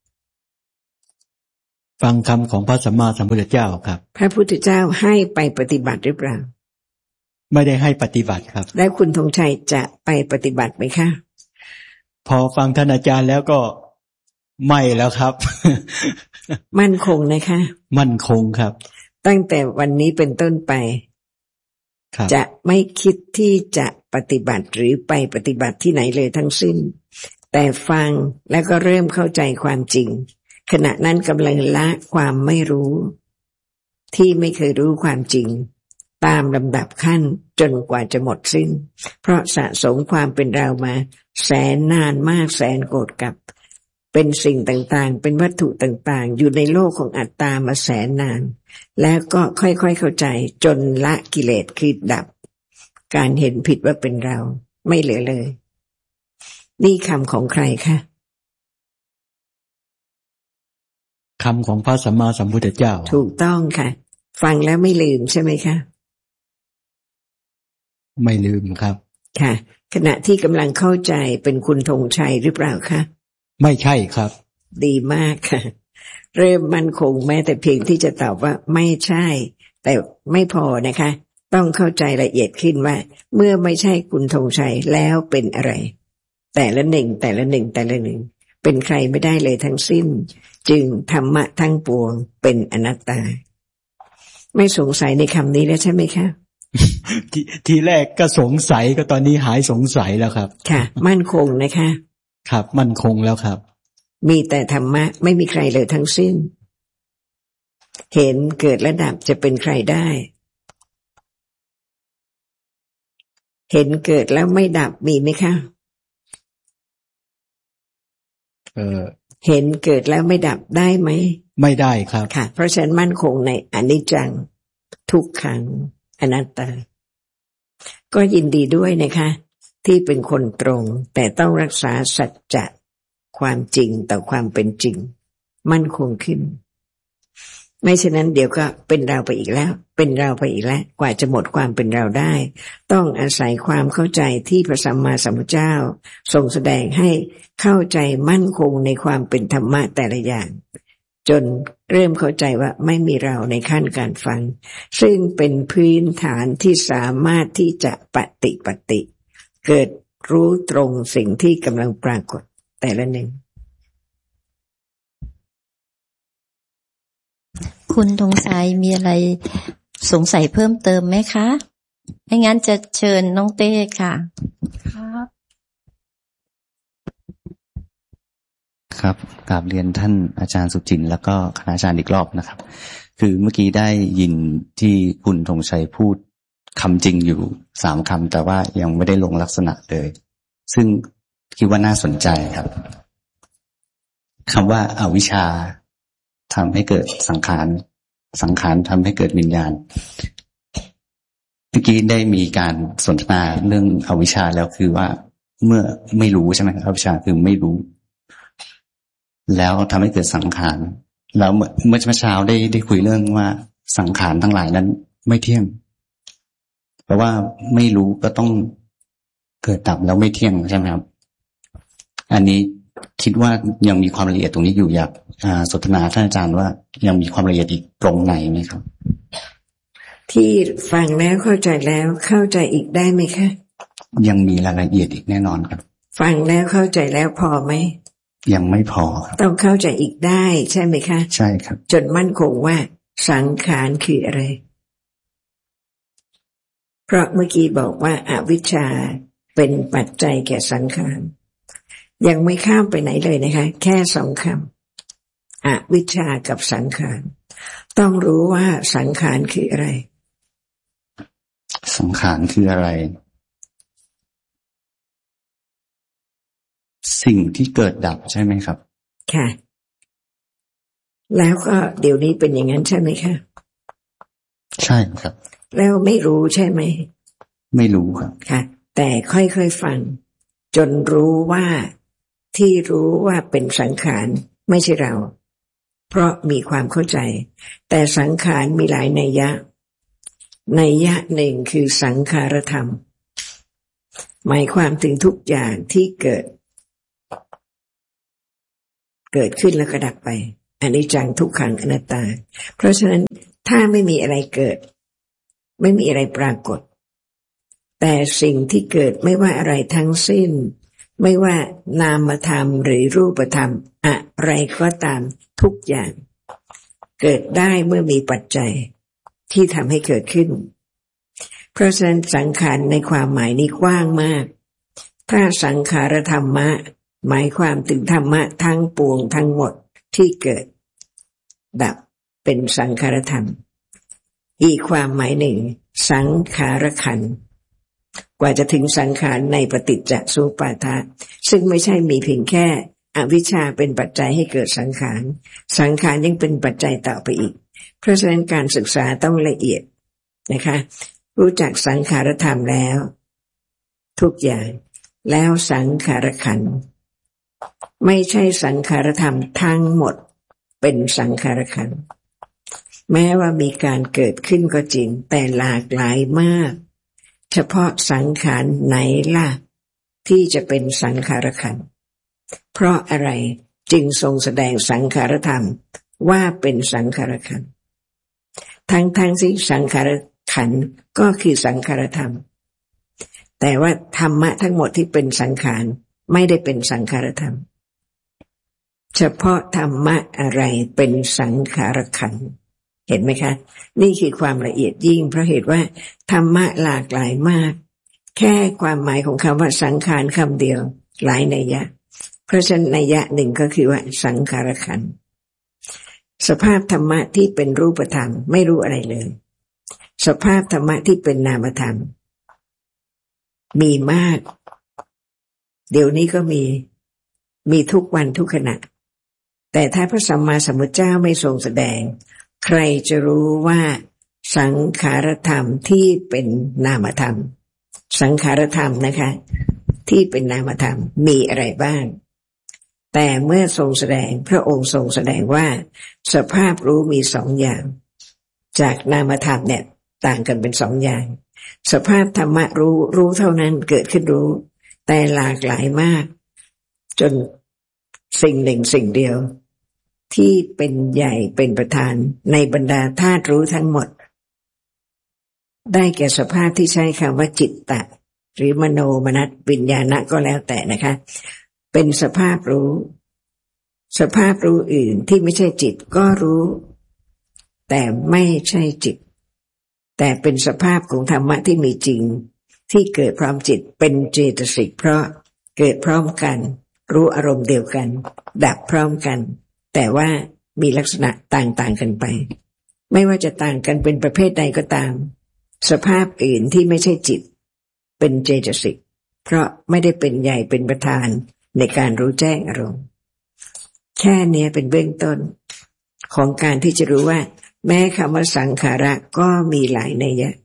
ฟังคำของพระสัมมาสัมพุทธเจ้าครับพระพุทธเจ้าให้ไปปฏิบัติหรือเปล่าไม่ได้ให้ปฏิบัติครับแล้วคุณธงชัยจะไปปฏิบัติไหมคะพอฟังท่านอาจารย์แล้วก็ไม่แล้วครับมั่นคงนะคะมั่นคงครับตั้งแต่วันนี้เป็นต้นไปจะไม่คิดที่จะปฏิบัติหรือไปปฏิบัติที่ไหนเลยทั้งสิ้นแต่ฟังแล้วก็เริ่มเข้าใจความจริงขณะนั้นกำลังละความไม่รู้ที่ไม่เคยรู้ความจริงตามลำดับขั้นจนกว่าจะหมดสิ้นเพราะสะสมความเป็นเรามาแสนนานมากแสนโกรธกับเป็นสิ่งต่างๆเป็นวัตถุต่างๆอยู่ในโลกของอัตตามาแสนนานแล้วก็ค่อยๆเข้าใจจนละกิเลสคือดับการเห็นผิดว่าเป็นเราไม่เหลือเลยนี่คำของใครคะคำของพระสัมมาสัมพุทธเจ้าถูกต้องค่ะฟังแล้วไม่ลืมใช่ไหมคะไม่ลืมครับค่ะขณะที่กำลังเข้าใจเป็นคุณธงชัยหรือเปล่าคะไม่ใช่ครับดีมากค่ะเริ่มมั่นคงแม้แต่เพียงที่จะตอบว่าไม่ใช่แต่ไม่พอนะคะต้องเข้าใจละเอียดขึ้นว่าเมื่อไม่ใช่คุณธงชัยแล้วเป็นอะไรแต่ละหนึ่งแต่ละหนึ่งแต่ละหนึ่งเป็นใครไม่ได้เลยทั้งสิ้นจึงธรรมะทั้งปวงเป็นอนัตตาไม่สงสัยในคำนี้แล้วใช่ไหมคะท, ทีแรกก็สงสัยก็ตอนนี้หายสงสัยแล้วครับค่ะมั่นคงนะคะครับมั่นคงแล้วครับมีแต่ธรรมะไม่มีใครเลยทั้งสิ้นเห็นเกิดและดับจะเป็นใครได้เห็นเกิดแล้วไม่ดับมีไหมคะเออเห็นเกิดแล้วไม่ดับได้ไหมไม่ได้ครับค่ะเพราะฉะนั้นมั่นคงในอนิจจังทุกขังอนัตตาก็ยินดีด้วยนะคะที่เป็นคนตรงแต่ต้องรักษาสัจจะความจริงต่อความเป็นจริงมั่นคงขึ้นไม่เช่นนั้นเดี๋ยวก็เป็นเราไปอีกแล้วเป็นเราไปอีกแล้วกว่าจะหมดความเป็นเราได้ต้องอาศัยความเข้าใจที่พระสัมมาสัมพุทธเจ้าทรงแสดงให้เข้าใจมั่นคงในความเป็นธรรมะแต่ละอย่างจนเริ่มเข้าใจว่าไม่มีเราในขั้นการฟังซึ่งเป็นพื้นฐานที่สามารถที่จะปฏิปฏิเกิดรู้ตรงสิ่งที่กำลังปรากฏแต่ละหนึ่งคุณธงชัยมีอะไรสงสัยเพิ่มเติมไหมคะไม่งั้นจะเชิญน้องเต้ค่ะครับครับกราบเรียนท่านอาจารย์สุจินต์แล้วก็คณาจารย์อีกรอบนะครับคือเมื่อกี้ได้ยินที่คุณธงชัยพูดคำจริงอยู่สามคำแต่ว่ายังไม่ได้ลงลักษณะเลยซึ่งคิดว่าน่าสนใจครับคำว่าอวิชชาทำให้เกิดสังขารสังขารทำให้เกิดวิญญาณเมื่อกี้ได้มีการสนทนาเรื่องอวิชชาแล้วคือว่าเมื่อไม่รู้ใช่ไหมครับอวิชชาคือไม่รู้แล้วทำให้เกิดสังขารแล้วเมื่อเช้าได้ได้คุยเรื่องว่าสังขารทั้งหลายนั้นไม่เที่ยงเพราะว่าไม่รู้ก็ต้องเกิดดับแล้วไม่เที่ยงใช่ไหมครับอันนี้คิดว่ายังมีความละเอียดตรงนี้อยู่อยากสนทนาท่านอาจารย์ว่ายังมีความละเอียดอีกตรงไหนไหมครับที่ฟังแล้วเข้าใจแล้วเข้าใจอีกได้ไหมคะยังมีรายละเอียดอีกแน่นอนครับฟังแล้วเข้าใจแล้วพอไหมยังไม่พอครับต้องเข้าใจอีกได้ใช่ไหมคะใช่ครับจนมั่นคงว่าสังขารคืออะไรเพราะเมื่อกี้บอกว่าอวิชชาเป็นปัจจัยแก่สังขารยังไม่ข้ามไปไหนเลยนะคะแค่สองคำอวิชชากับสังขารต้องรู้ว่าสังขารคืออะไรสังขารคืออะไรสิ่งที่เกิดดับใช่ไหมครับค่ะแล้วก็เดี๋ยวนี้เป็นอย่างนั้นใช่ไหมคะใช่ครับแล้วไม่รู้ใช่ไหมไม่รู้ครับค่ะแต่ค่อยๆฟังจนรู้ว่าที่รู้ว่าเป็นสังขารไม่ใช่เราเพราะมีความเข้าใจแต่สังขารมีหลายนัยยะนัยยะหนึ่งคือสังขารธรรมหมายความถึงทุกอย่างที่เกิดเกิดขึ้นแล้วก็ดับไปอนิจจังทุกขังอนัตตาเพราะฉะนั้นถ้าไม่มีอะไรเกิดไม่มีอะไรปรากฏแต่สิ่งที่เกิดไม่ว่าอะไรทั้งสิ้นไม่ว่านามธรรมหรือรูปธรรมอะไรก็ตามทุกอย่างเกิดได้เมื่อมีปัจจัยที่ทำให้เกิดขึ้นเพราะฉะนั้นสังขารในความหมายนี้กว้างมากถ้าสังขารธรรมะหมายความถึงธรรมะทั้งปวงทั้งหมดที่เกิดดับเป็นสังขารธรรมอีกความหมายหนึ่งสังขารขันธ์กว่าจะถึงสังขารในปฏิจจสมุปบาทซึ่งไม่ใช่มีเพียงแค่อวิชชาเป็นปัจจัยให้เกิดสังขารสังขารยังเป็นปัจจัยต่อไปอีกเพราะฉะนั้นการศึกษาต้องละเอียดนะคะรู้จักสังขารธรรมแล้วทุกอย่างแล้วสังขารขันธ์ไม่ใช่สังขารธรรมทั้งหมดเป็นสังขารขันธ์แม้ว่ามีการเกิดขึ้นก็จริงแต่หลากหลายมากเฉพาะสังขารไหนล่ะที่จะเป็นสังขารขันธ์เพราะอะไรจึงทรงแสดงสังขารธรรมว่าเป็นสังขารขันธ์ทั้งทั้งที่สังขารขันธ์ก็คือสังขารธรรมแต่ว่าธรรมะทั้งหมดที่เป็นสังขารไม่ได้เป็นสังขารธรรมเฉพาะธรรมะอะไรเป็นสังขารขันธ์เห็นไหมคะนี่คือความละเอียดยิ่งเพราะเหตุว่าธรรมะหลากหลายมากแค่ความหมายของคำว่าสังขารคำเดียวหลายนัยยะเพราะฉะนั้นนัยยะหนึ่งก็คือว่าสังขารขันธ์สภาพธรรมะที่เป็นรูปธรรมไม่รู้อะไรเลยสภาพธรรมะที่เป็นนามธรรมมีมากเดี๋ยวนี้ก็มีมีทุกวันทุกขณะแต่ถ้าพระสัมมาสัมพุทธเจ้าไม่ทรงแสดงใครจะรู้ว่าสังขารธรรมที่เป็นนามธรรมสังขารธรรมนะคะที่เป็นนามธรรมมีอะไรบ้างแต่เมื่อทรงแสดงพระองค์ทรงแสดงว่าสภาพรู้มีสองอย่างจากนามธรรมเนี่ยต่างกันเป็นสองอย่างสภาพธรรมะรู้รู้เท่านั้นเกิดขึ้นรู้แต่หลากหลายมากจนสิ่งหนึ่งสิ่งเดียวที่เป็นใหญ่เป็นประธานในบรรดาธาตุรู้ทั้งหมดได้แก่สภาพที่ใช้คำว่าจิตตะหรือมโนมนัสวิญญาณก็แล้วแต่นะคะเป็นสภาพรู้สภาพรู้อื่นที่ไม่ใช่จิตก็รู้แต่ไม่ใช่จิตแต่เป็นสภาพของธรรมะที่มีจริงที่เกิดพร้อมจิตเป็นเจตสิกเพราะเกิดพร้อมกันรู้อารมณ์เดียวกันดับพร้อมกันแต่ว่ามีลักษณะต่างๆกันไปไม่ว่าจะต่างกันเป็นประเภทใดก็ตามสภาพอื่นที่ไม่ใช่จิตเป็นเจตสิกเพราะไม่ได้เป็นใหญ่เป็นประธานในการรู้แจ้งอารมณ์แค่นี้เป็นเบื้องต้นของการที่จะรู้ว่าแม้คำว่าสังขาระก็มีหลายนัยยะ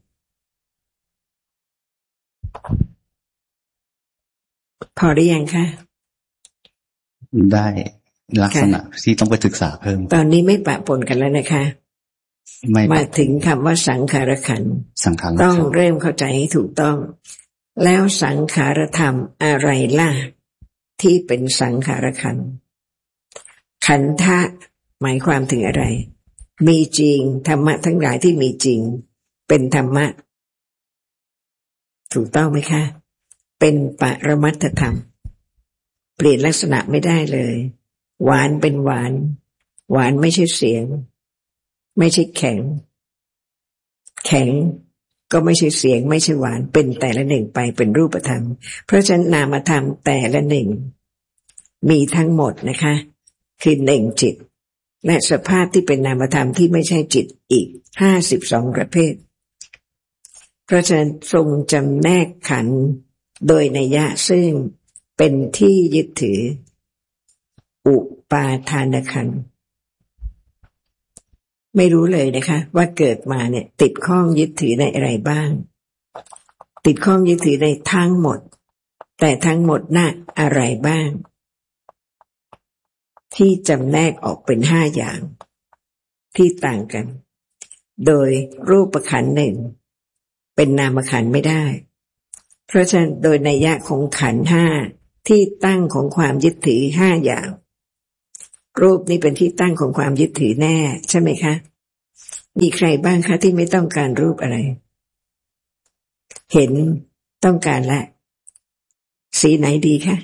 พอได้ยังคะได้ลักษณะที่ต้องไปศึกษาเพิ่มตอนนี้ไม่ปะปนกันแล้วนะคะมาถึงคำว่าสังขารขันธ์ต้องเริ่มเข้าใจให้ถูกต้องแล้วสังขารธรรมอะไรล่ะที่เป็นสังขารขันธ์ขันธะหมายความถึงอะไรมีจริงธรรมะทั้งหลายที่มีจริงเป็นธรรมะถูกต้องไหมคะเป็นปรมัตถธรรมเปลี่ยนลักษณะไม่ได้เลยหวานเป็นหวานหวานไม่ใช่เสียงไม่ใช่แข็งแข็งก็ไม่ใช่เสียงไม่ใช่หวานเป็นแต่ละหนึ่งไปเป็นรูปธรรมเพราะฉะนั้นนามธรรมแต่ละหนึ่งมีทั้งหมดนะคะคือหนึ่งจิตและสภาพที่เป็นนามธรรมที่ไม่ใช่จิตอีกห้าสิบสองประเภทเพราะฉะนั้นทรงจำแนกขันธ์โดยนัยยะซึ่งเป็นที่ยึดถืออุปาทานขันธ์ไม่รู้เลยนะคะว่าเกิดมาเนี่ยติดข้องยึดถือในอะไรบ้างติดข้องยึดถือในทั้งหมดแต่ทั้งหมดน่ะอะไรบ้างที่จำแนกออกเป็นห้าอย่างที่ต่างกันโดยรูปขันธ์หนึ่งเป็นนามขันธ์ไม่ได้เพราะฉะนั้นโดยนัยยะของขันธ์ห้าที่ตั้งของความยึดถือห้าอย่างรูปนี่เป็นที่ตั้งของความยึดถือแน่ใช่ไหมคะมีใครบ้างคะที่ไม่ต้องการรูปอะไรเห็นต้องการละสีไหนดีคะ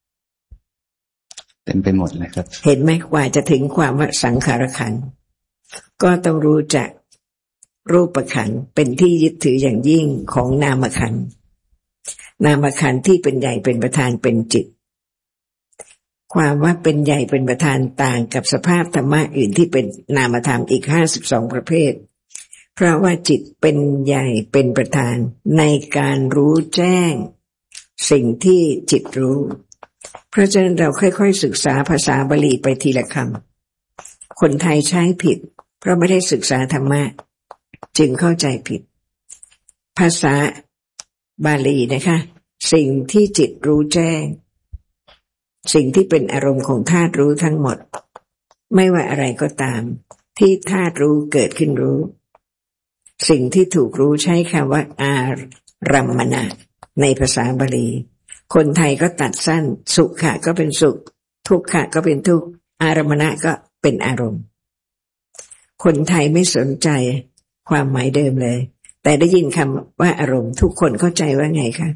เต็มไปหมดเลยครับเห็นไหมกว่าจะถึงความว่าสังขารขันธ์ก็ต้องรู้จักรูปขันธ์เป็นที่ยึดถืออย่างยิ่งของนามขันธ์นามขันธ์ที่เป็นใหญ่เป็นประธานเป็นจิตความว่าเป็นใหญ่เป็นประธานต่างกับสภาพธรรมะอื่นที่เป็นนามธรรมอีกห้าสิบสองประเภทเพราะว่าจิตเป็นใหญ่เป็นประธานในการรู้แจ้งสิ่งที่จิตรู้เพราะฉะนั้นเราค่อยๆศึกษาภาษาบาลีไปทีละคำคนไทยใช้ผิดเพราะไม่ได้ศึกษาธรรมะจึงเข้าใจผิดภาษาบาลีนะคะสิ่งที่จิตรู้แจ้งสิ่งที่เป็นอารมณ์ของธาตุรู้ทั้งหมดไม่ว่าอะไรก็ตามที่ธาตุรู้เกิดขึ้นรู้สิ่งที่ถูกรู้ใช้คำว่าอารัมมณะในภาษาบาลีคนไทยก็ตัดสั้นสุขะก็เป็นสุขทุกขะก็เป็นทุกข์อารัมมณะก็เป็นอารมณ์คนไทยไม่สนใจความหมายเดิมเลยแต่ได้ยินคำว่าอารมณ์ทุกคนเข้าใจว่าไงคะ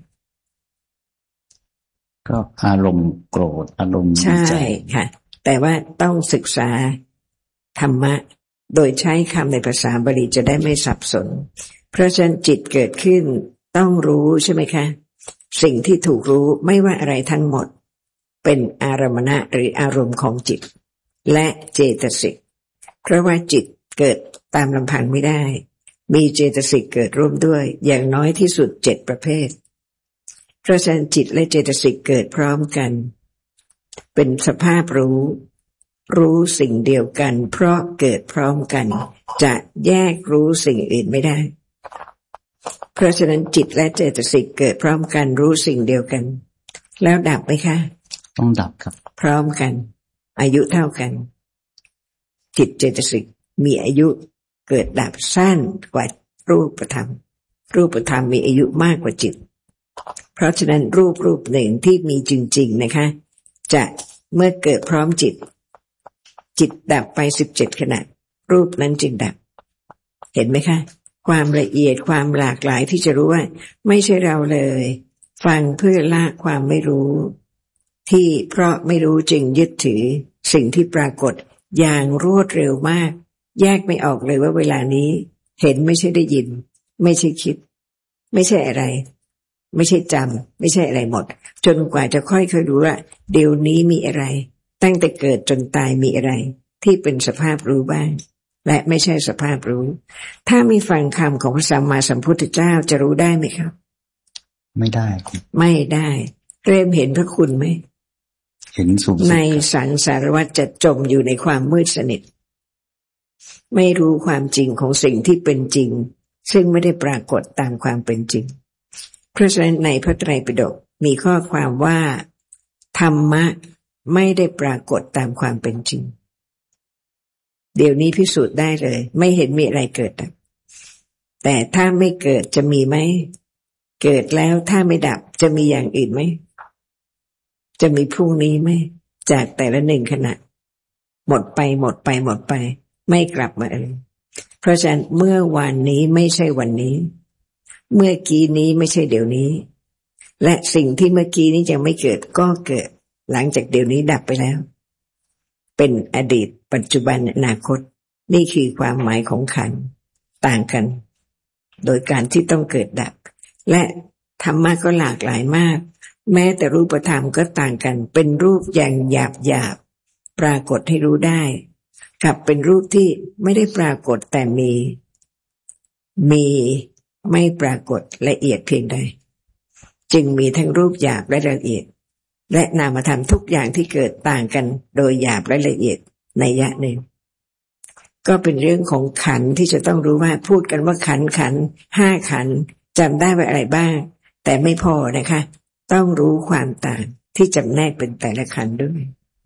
ก็อารมณ์โกรธอารมณ์ใช่ค่ะแต่ว่าต้องศึกษาธรรมะโดยใช้คำในภาษาบาลีจะได้ไม่สับสนเพราะฉะนั้นจิตเกิดขึ้นต้องรู้ใช่ไหมคะสิ่งที่ถูกรู้ไม่ว่าอะไรทั้งหมดเป็นอารมณะหรืออารมณ์ของจิตและเจตสิกเพราะว่าจิตเกิดตามลำพังไม่ได้มีเจตสิกเกิดร่วมด้วยอย่างน้อยที่สุดเจ็ดประเภทเพราะฉะนั้นจิตและเจตสิกเกิดพร้อมกันเป็นสภาพรู้รู้สิ่งเดียวกันเพราะเกิดพร้อมกันจะแยกรู้สิ่งอื่นไม่ได้เพราะฉะนั้นจิตและเจตสิกเกิดพร้อมกันรู้สิ่งเดียวกันแล้วดับไหมคะต้องดับครับพร้อมกันอายุเท่ากันจิตเจตสิกมีอายุเกิดดับสั้นกว่ารูปธรรมรูปธรรมมีอายุมากกว่าจิตเพราะฉะนั้นรูปรูปหนึ่งที่มีจริงๆนะคะจะเมื่อเกิดพร้อมจิตจิตดับไปสิบเจ็ดขณะรูปนั้นจึงดับเห็นไหมคะความละเอียดความหลากหลายที่จะรู้ว่าไม่ใช่เราเลยฟังเพื่อละความไม่รู้ที่เพราะไม่รู้จึงยึดถือสิ่งที่ปรากฏอย่างรวดเร็วมากแยกไม่ออกเลยว่าเวลานี้เห็นไม่ใช่ได้ยินไม่ใช่คิดไม่ใช่อะไรไม่ใช่จำไม่ใช่อะไรหมดจนกว่าจะค่อยๆรู้ว่าเดี๋ยวนี้มีอะไรตั้งแต่เกิดจนตายมีอะไรที่เป็นสภาพรู้บ้างและไม่ใช่สภาพรู้ถ้ามีฟังคำของพระสัมมาสัมพุทธเจ้าจะรู้ได้ไหมครับไม่ได้ไม่ได้เริ่มเห็นพระคุณไหมเห็นสูงในสังสารวัฏจะจมอยู่ในความมืดสนิทไม่รู้ความจริงของสิ่งที่เป็นจริงซึ่งไม่ได้ปรากฏตามความเป็นจริงเพราะฉะนั้นในพระไตรปิฎกมีข้อความว่าธรรมะไม่ได้ปรากฏตามความเป็นจริงเดี๋ยวนี้พิสูจน์ได้เลยไม่เห็นมีอะไรเกิดแต่ถ้าไม่เกิดจะมีไหมเกิดแล้วถ้าไม่ดับจะมีอย่างอื่นไหมจะมีพรุ่งนี้ไหมจากแต่ละหนึ่งขณะหมดไปหมดไปหมดไปไม่กลับมาเองเพราะฉะนั้นเมื่อวันนี้ไม่ใช่วันนี้เมื่อกี้นี้ไม่ใช่เดี๋ยวนี้และสิ่งที่เมื่อกี้นี้ยังไม่เกิดก็เกิดหลังจากเดี๋ยวนี้ดับไปแล้วเป็นอดีตปัจจุบันอนาคตนี่คือความหมายของขันธ์ต่างกันโดยการที่ต้องเกิดดับและธรรมะก็หลากหลายมากแม้แต่รูปธรรมก็ต่างกันเป็นรูปอย่างหยาบหยาบปรากฏให้รู้ได้กับเป็นรูปที่ไม่ได้ปรากฏแต่มีมีไม่ปรากฏละเอียดเพียงใดจึงมีทั้งรูปหยาบและละเอียดและนามธรรมทุกอย่างที่เกิดต่างกันโดยหยาบและละเอียดในยะหนึ่งก็เป็นเรื่องของขันธ์ที่จะต้องรู้ว่าพูดกันว่าขันธ์ขันธ์ห้าขันธ์จำได้ว่าอะไรบ้างแต่ไม่พอนะคะต้องรู้ความต่างที่จำแนกเป็นแต่ละขันธ์ด้วย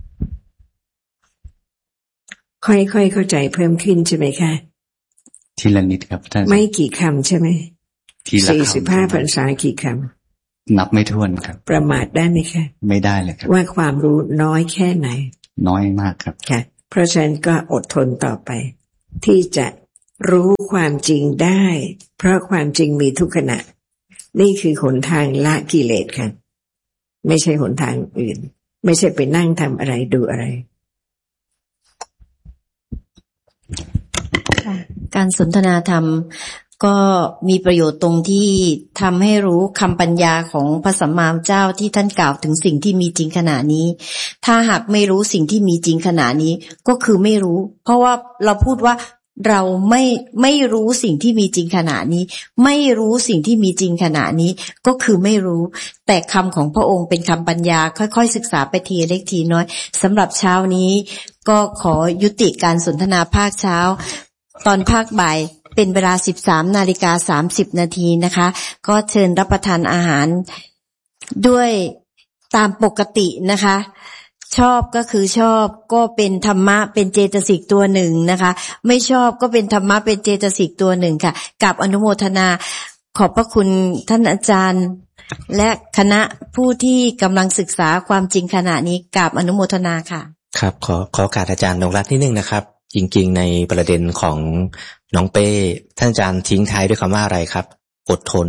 ค่อยๆเข้าใจเพิ่มขึ้นใช่ไหมคะทีละนิดครับท่านไม่กี่คำใช่ไหมทีละสี่สิบห้าพรรษากี่คนับไม่ถ้วนครับประมาทได้ไหมคะไม่ได้เลยครับว่าความรู้น้อยแค่ไหนน้อยมากครับค่ะเพราะฉะนั้นก็อดทนต่อไปที่จะรู้ความจริงได้เพราะความจริงมีทุกขณะนี่คือหนทางละกิเลสค่ะไม่ใช่หนทางอื่นไม่ใช่ไปนั่งทำอะไรดูอะไรการสนทนาธรรมก็มีประโยชน์ตรงที่ทำให้รู้คำปัญญาของพระสัมมาสัมพุทธเจ้าที่ท่านกล่าวถึงสิ่งที่มีจริงขณะนี้ถ้าหากไม่รู้สิ่งที่มีจริงขณะนี้ก็คือไม่รู้เพราะว่าเราพูดว่าเราไม่ไม่รู้สิ่งที่มีจริงขณะนี้ไม่รู้สิ่งที่มีจริงขณะนี้ก็คือไม่รู้แต่คำของพระองค์เป็นคำปัญญาค่อยๆศึกษาไปทีเล็กทีน้อยสำหรับเช้านี้ก็ขอยุติการสนทนาภาคเช้าตอนภาคบ่ายเป็นเวลา สิบสามนาฬิกาสามสิบนาทีนะคะก็เชิญรับประทานอาหารด้วยตามปกตินะคะชอบก็คือชอบก็เป็นธรรมะเป็นเจตสิกตัวหนึ่งนะคะไม่ชอบก็เป็นธรรมะเป็นเจตสิกตัวหนึ่งค่ะกับอนุโมทนาขอบพระคุณท่านอาจารย์และคณะผู้ที่กำลังศึกษาความจริงขณะนี้กับอนุโมทนาค่ะครับขอขอโอกาสอาจารย์นงรัตน์นิดนึงนะครับจริงๆในประเด็นของน้องเป้ท่านอาจารย์ทิ้งท้ายด้วยคำว่าอะไรครับอดทน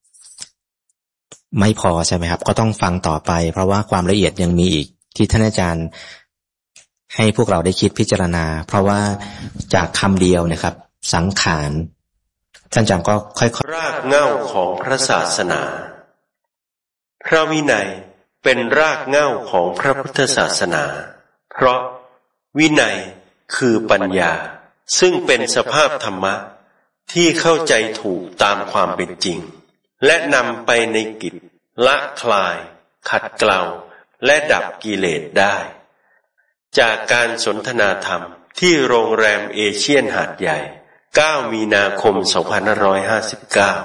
ไม่พอใช่ไหมครับก็ต้องฟังต่อไปเพราะว่าความละเอียดยังมีอีกที่ท่านอาจารย์ให้พวกเราได้คิดพิจารณาเพราะว่าจากคำเดียวนะครับสังขารท่านอาจารย์ก็ค่อยๆรากเหง้าของพระศาสนาพระวินัยเป็นรากเหง้าของพระพุทธศาสนาเพราะวินัยคือปัญญาซึ่งเป็นสภาพธรรมะที่เข้าใจถูกตามความเป็นจริงและนำไปในกิจละคลายขัดเกลาและดับกิเลสได้จากการสนทนาธรรมที่โรงแรมเอเชียนหาดใหญ่เก้ามีนาคมสองพันห้าร้อยห้าสิบเก้า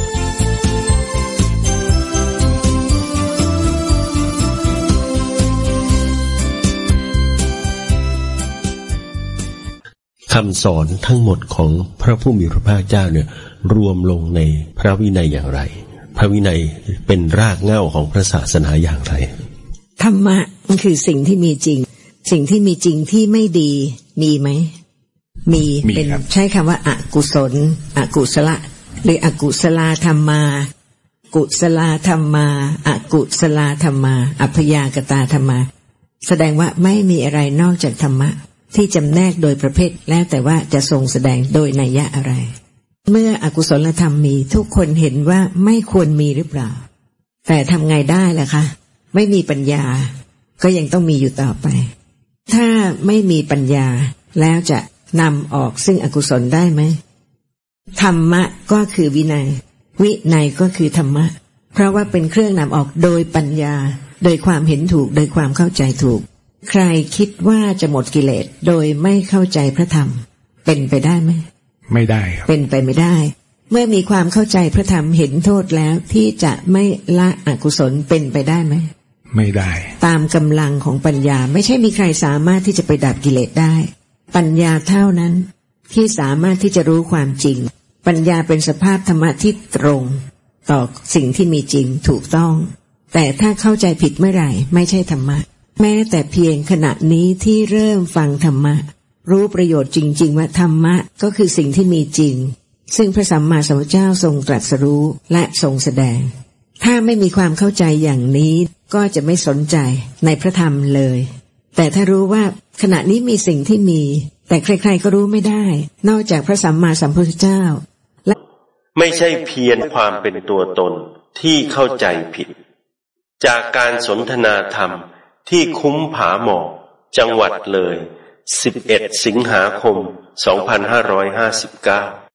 คำสอนทั้งหมดของพระผู้มีพระภาคเจ้าเนี่ยรวมลงในพระวินัยอย่างไรพระวินัยเป็นรากเหง้าของพระศาสนาอย่างไรธรรมะมันคือสิ่งที่มีจริงสิ่งที่มีจริงที่ไม่ดีมีไหมมีเป็นใช้คำว่าอกุศลอกุศลหรืออกุศลธรรมากุศลธรรมาอกุศลธรรมาอัพยากตาธรรมาแสดงว่าไม่มีอะไรนอกจากธรรมะที่จำแนกโดยประเภทแล้วแต่ว่าจะทรงแสดงโดยนัยยะอะไรเมื่ออกุศลธรรมมีทุกคนเห็นว่าไม่ควรมีหรือเปล่าแต่ทำไงได้ล่ะคะไม่มีปัญญาก็ยังต้องมีอยู่ต่อไปถ้าไม่มีปัญญาแล้วจะนำออกซึ่งอกุศลได้ไหมธรรมะก็คือวินัยวินัยก็คือธรรมะเพราะว่าเป็นเครื่องนำออกโดยปัญญาโดยความเห็นถูกโดยความเข้าใจถูกใครคิดว่าจะหมดกิเลสโดยไม่เข้าใจพระธรรมเป็นไปได้ไหมไม่ได้ครับเป็นไปไม่ได้เมื่อมีความเข้าใจพระธรรมเห็นโทษแล้วที่จะไม่ละอกุศลเป็นไปได้ไหมไม่ได้ตามกำลังของปัญญาไม่ใช่มีใครสามารถที่จะไปดับกิเลสได้ปัญญาเท่านั้นที่สามารถที่จะรู้ความจริงปัญญาเป็นสภาพธรรมะที่ตรงต่อสิ่งที่มีจริงถูกต้องแต่ถ้าเข้าใจผิดเมื่อไหร่ไม่ใช่ธรรมะแม้แต่เพียงขณะนี้ที่เริ่มฟังธรรมะรู้ประโยชน์จริงๆว่าธรรมะก็คือสิ่งที่มีจริงซึ่งพระสัมมาสัมพุทธเจ้าทรงตรัสรู้และทรงแสดงถ้าไม่มีความเข้าใจอย่างนี้ก็จะไม่สนใจในพระธรรมเลยแต่ถ้ารู้ว่าขณะนี้มีสิ่งที่มีแต่ใครๆก็รู้ไม่ได้นอกจากพระสัมมาสัมพุทธเจ้าและไม่ใช่เพียงความเป็นตัวตนที่เข้าใจผิดจากการสนทนาธรรมที่คุ้มผาหมอกจังหวัดเลยสิบเอ็ดสิงหาคมสองพันห้าร้อยห้าสิบเก้า